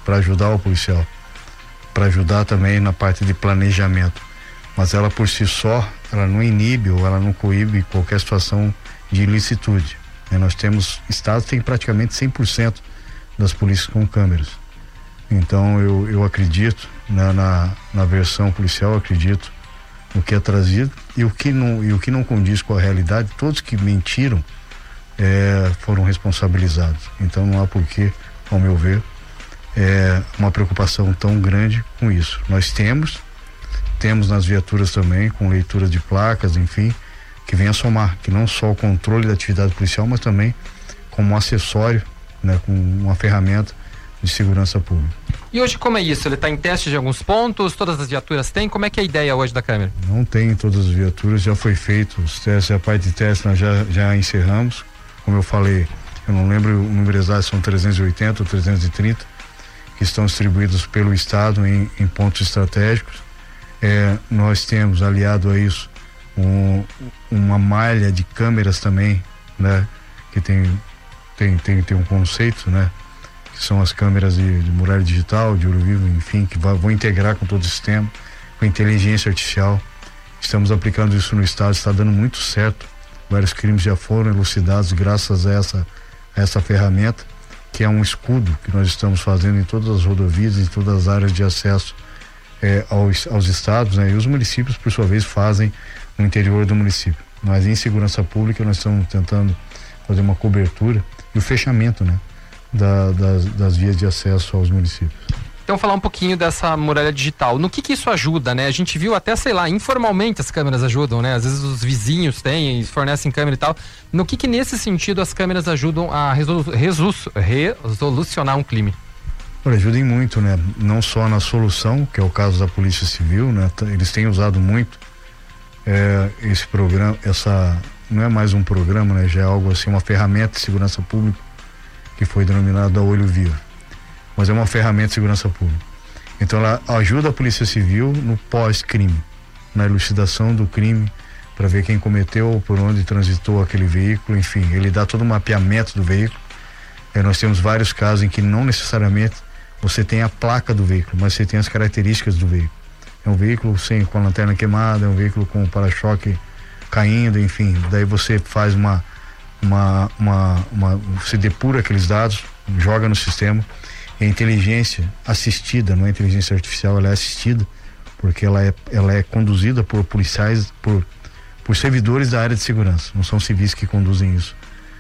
para ajudar o policial, para ajudar também na parte de planejamento. Mas ela por si só, ela não inibe ou ela não coíbe qualquer situação de ilicitude. Nós temos, estados tem praticamente 100% das polícias com câmeras. Então eu acredito na versão policial, acredito no que é trazido e o que não condiz com a realidade. Todos que mentiram foram responsabilizados. Então não há porquê, ao meu ver, uma preocupação tão grande com isso. Nós temos nas viaturas também, com leitura de placas, enfim, que venha somar, que não só o controle da atividade policial, mas também como um acessório, né, com uma ferramenta de segurança pública. E hoje como é isso? Ele está em teste de alguns pontos? Todas as viaturas têm? Como é que é a ideia hoje da câmera? Não tem em todas as viaturas, já foi feito os testes, a parte de testes nós já encerramos. Como eu falei, eu não lembro o número exato, são 380 ou 330 que estão distribuídos pelo estado em pontos estratégicos. Nós temos aliado a isso uma malha de câmeras também, né, que tem um conceito, né, que são as câmeras de muralha digital, de olho vivo, enfim, que vão integrar com todo o sistema, com inteligência artificial. Estamos aplicando isso no estado, está dando muito certo. Vários crimes já foram elucidados graças a essa ferramenta, que é um escudo que nós estamos fazendo em todas as rodovias, em todas as áreas de acesso aos estados, né? E os municípios, por sua vez, fazem no interior do município. Mas em segurança pública nós estamos tentando fazer uma cobertura e o fechamento, né, das vias de acesso aos municípios. Então, falar um pouquinho dessa muralha digital. No que isso ajuda, né? A gente viu até, sei lá, informalmente as câmeras ajudam, né? Às vezes os vizinhos têm, fornecem câmera e tal. No que nesse sentido as câmeras ajudam a resolucionar um crime? Olha, ajudem muito, né? Não só na solução, que é o caso da Polícia Civil, né? Eles têm usado muito esse programa, não é mais um programa, né? Já é algo assim, uma ferramenta de segurança pública que foi denominada Olho Vivo. Mas é uma ferramenta de segurança pública. Então ela ajuda a Polícia Civil no pós-crime, na elucidação do crime, para ver quem cometeu, por onde transitou aquele veículo, enfim, ele dá todo o mapeamento do veículo. Nós temos vários casos em que não necessariamente você tem a placa do veículo, mas você tem as características do veículo. É um veículo com a lanterna queimada, é um veículo com o para-choque caindo, enfim, daí você faz você depura aqueles dados, joga no sistema. E a inteligência assistida, não é inteligência artificial, ela é assistida, porque ela é conduzida por policiais, por servidores da área de segurança, não são civis que conduzem isso.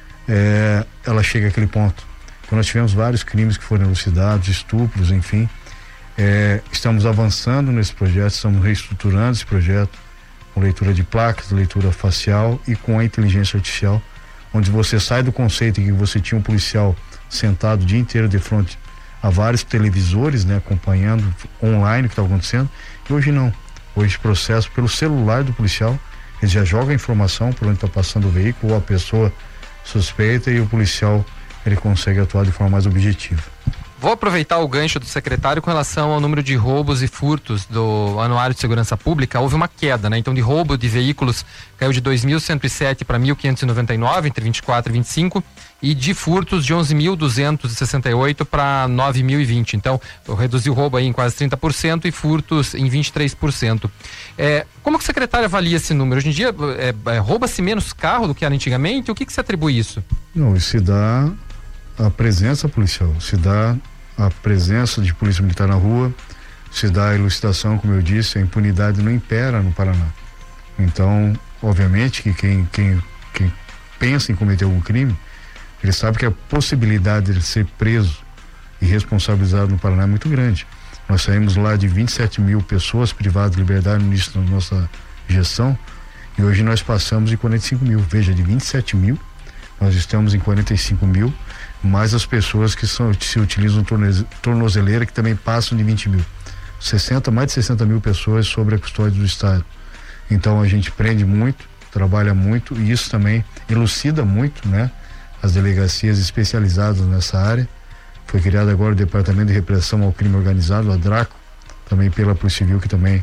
Ela chega àquele ponto. Então nós tivemos vários crimes que foram elucidados, estupros, enfim. Estamos avançando nesse projeto, estamos reestruturando esse projeto com leitura de placas, leitura facial e com a inteligência artificial, onde você sai do conceito em que você tinha um policial sentado o dia inteiro de frente a vários televisores, né, acompanhando online o que está acontecendo, e hoje não. Hoje processo pelo celular do policial, ele já joga a informação por onde está passando o veículo ou a pessoa suspeita, e o policial ele consegue atuar de forma mais objetiva. Vou aproveitar o gancho do secretário com relação ao número de roubos e furtos do Anuário de Segurança Pública. Houve uma queda, né? Então, de roubo de veículos caiu de 2.107 para 1.599 entre 24 e 25, e de furtos de 11.268 para 9.020. Então, reduziu o roubo aí em quase 30% e furtos em 23%. Como que o secretário avalia esse número? Hoje em dia, rouba-se menos carro do que era antigamente? O que se atribui isso? Não, isso se dá a presença policial, se dá a presença de polícia militar na rua, se dá a elucidação, como eu disse, a impunidade não impera no Paraná. Então, obviamente que quem pensa em cometer algum crime, ele sabe que a possibilidade de ser preso e responsabilizado no Paraná é muito grande. Nós saímos lá de 27 mil pessoas privadas de liberdade no início da nossa gestão, e hoje nós passamos em 45 mil. Veja, de 27 mil, nós estamos em 45 mil, mais as pessoas que se utilizam tornozeleira, que também passam de 20 mil. Mais de 60 mil pessoas sob a custódia do Estado. Então a gente prende muito, trabalha muito, e isso também elucida muito, né? As delegacias especializadas nessa área. Foi criado agora o Departamento de Repressão ao Crime Organizado, a DRACO, também pela Polícia Civil, que também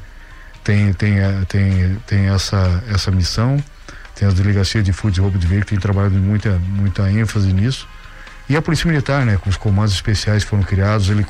tem essa missão. Tem as delegacias de furto e roubo de veículo, que tem trabalhado muita ênfase nisso. E a Polícia Militar, né, com os comandos especiais que foram criados,